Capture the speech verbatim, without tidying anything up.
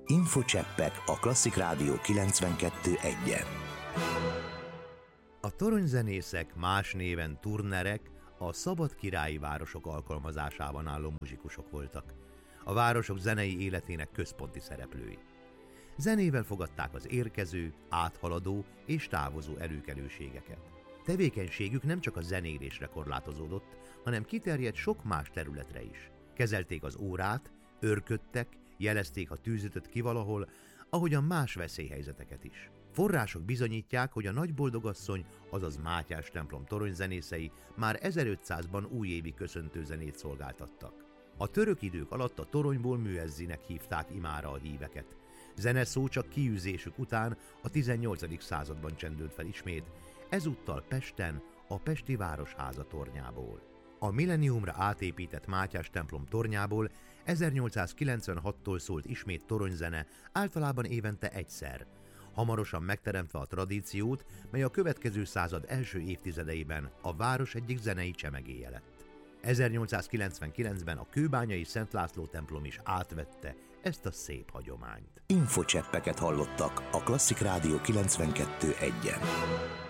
Infocseppek a Klasszik Rádió kilencvenkettő egyen. A toronyzenészek, más néven turnerek, a szabad királyi városok alkalmazásában álló muzsikusok voltak. A városok zenei életének központi szereplői. Zenével fogadták az érkező, áthaladó és távozó előkelőségeket. Tevékenységük nem csak a zenélésre korlátozódott, hanem kiterjedt sok más területre is. Kezelték az órát, őrködtek, jelezték, ha tűzütött ki valahol, ahogyan más veszélyhelyzeteket is. Források bizonyítják, hogy a nagyboldogasszony, azaz Mátyás templom toronyzenészei már ezerötszázban újévi köszöntőzenét szolgáltattak. A török idők alatt a toronyból műezzinek hívták imára a híveket. Zeneszó csak kiűzésük után a tizennyolcadik században csendült fel ismét, ezúttal Pesten, a Pesti Városháza tornyából. A millenniumra átépített Mátyás templom tornyából ezernyolcszázkilencvenhattól szólt ismét toronyzene, általában évente egyszer, hamarosan megteremtve a tradíciót, mely a következő század első évtizedeiben a város egyik zenei csemegéje lett. ezernyolcszázkilencvenkilencben a kőbányai Szent László templom is átvette ezt a szép hagyományt. Infocseppeket hallottak a Klasszik Rádió kilencvenkettő egyen.